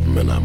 Männer.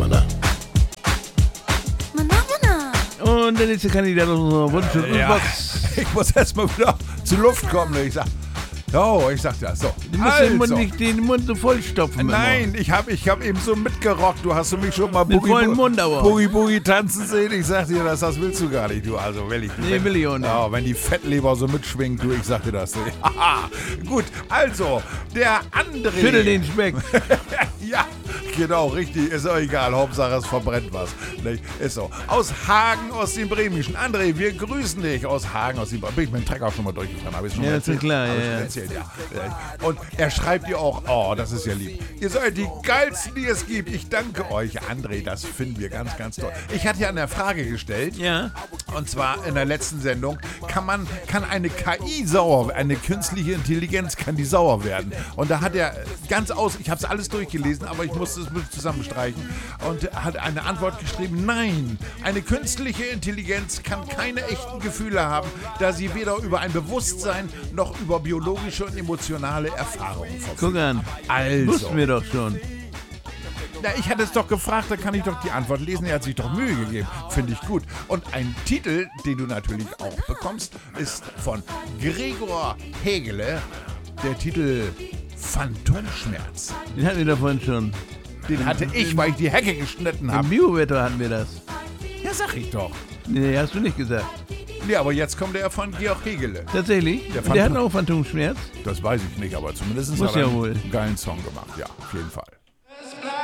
Und der nächste Kandidat auf unserer Wunsch. Ich muss erstmal wieder zur Luft kommen. Ich sag das so. Du musst den Mund nicht den Mund so vollstopfen. Nein, ich hab eben so mitgerockt. Du hast mich schon mal Mit vollen Mund aber. Boogie tanzen sehen. Ich sag dir das willst du gar nicht, du. Also will ich nicht. Nee, will ich auch nicht. Ja, wenn die Fettleber so mitschwingt, du, ich sag dir das. Gut, also, der André. Schüttel den Speck. Ja, genau, richtig. Ist auch egal. Hauptsache, es verbrennt was. Nicht? Ist so. Aus Hagen, aus dem Bremischen. André, wir grüßen dich aus Hagen, aus dem Bin ich mit dem Trecker schon mal durchgefahren? Habe ich schon mal das ist klar, erzählt, ja. Und er schreibt dir auch, oh, das ist ja lieb. Ihr seid die geilsten, die es gibt. Ich danke euch, André. Das finden wir ganz, ganz toll. Ich hatte ja eine Frage gestellt. Ja. Und zwar in der letzten Sendung, kann eine KI eine künstliche Intelligenz, kann die sauer werden? Und da hat er ich habe es alles durchgelesen, aber ich musste es mit zusammenstreichen und hat eine Antwort geschrieben, nein, eine künstliche Intelligenz kann keine echten Gefühle haben, da sie weder über ein Bewusstsein noch über biologische und emotionale Erfahrungen verfügt. Guck an. Also. Wussten wir doch schon. Na, ich hatte es doch gefragt, da kann ich doch die Antwort lesen. Er hat sich doch Mühe gegeben. Finde ich gut. Und ein Titel, den du natürlich auch bekommst, ist von Gregor Hegele. Der Titel Phantomschmerz. Den hatten wir davon schon. Den hatte ich, weil ich die Hecke geschnitten Im habe. Biowetter hatten wir das. Ja, sag ich doch. Nee, hast du nicht gesagt. Nee, aber jetzt kommt der von Georg Hegele. Tatsächlich? Der hat auch Phantomschmerz? Das weiß ich nicht, aber zumindest Muss hat er ja wohl. einen geilen Song gemacht. Ja, auf jeden Fall.